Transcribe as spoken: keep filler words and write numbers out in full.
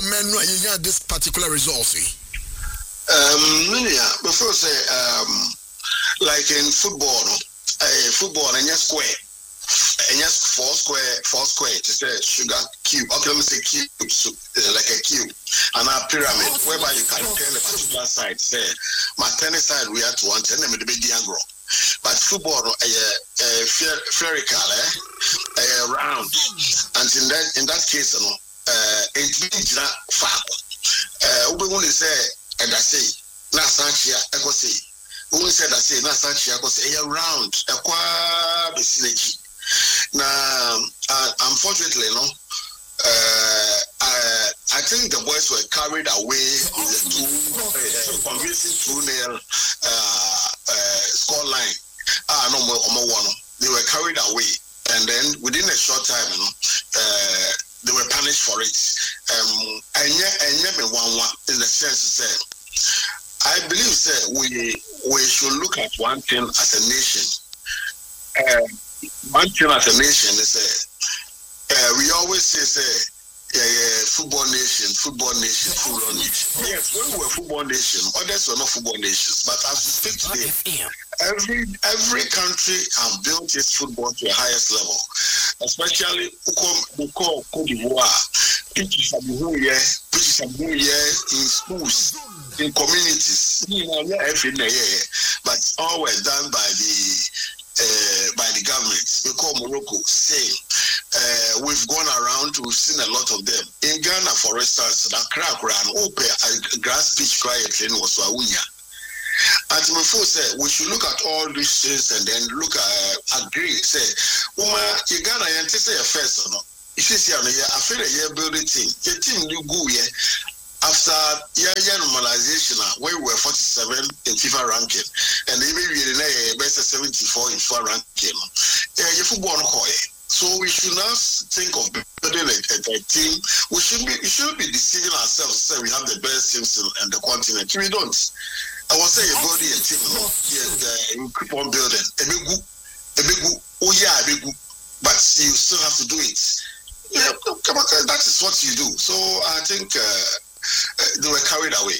men no you this particular resource? Um, yeah, before say um, like in football, no, uh, football and yes square. And yes, four square, four square, it's a sugar cube. Okay, let me say cube, so, uh, like a cube, and a pyramid, whereby you can turn the particular side. Say, my tennis side, we have to one, and then the big diagram. But football, a uh, uh, spherical, eh, uh, round, and in that in that case, you know, uh, it means that far. Uh, we want to say, and I say, na sanchia, I go say, we say that say, na sanchia, I go say, a round, a qua vicinity. Now, uh, unfortunately, no, uh, I, I think the boys were carried away in the two uh, convincing two nil uh, uh, score line. Ah, no more, no more. They were carried away, and then within a short time, you know, uh, they were punished for it. Um, and yet, and yet, one one in the sense that I believe that we we should look at one thing as a nation. Uh, One thing as a nation is uh, uh, we always say, say yeah, yeah, football nation, football nation, football nation. Yes, when we were football nation, others were not football nations. But as we speak today, every every country has built its football to the highest level. Especially Cote d'Ivoire, pitches are whole year, pitches are whole year in schools, in communities. You know, every year, but all were done by the. Uh, by the government. We call Morocco, same. Uh, we've gone around, we've seen a lot of them. In Ghana, for instance, the crack ran open a grass pitch quiet train was Wawunya. And before say we should look at all these things and then look at agree. Say, Uma, you Ghana, you say a first or not. If you see, I feel a year building team. The team you go here. After year year normalization, we were forty-seven in FIFA ranking, and even we are best seventy-four in FIFA ranking. Yeah, you football so we should not think of building a, a, a team. We should be we should be deceiving ourselves. Say we have the best teams in, in the continent. We don't. I was saying building a team. No? Yes, uh, we keep on building. A big good, a big good. Oh yeah, a big good. But you still have to do it. Yeah, come on, that is what you do. So I think. Uh, Uh, they were carried away.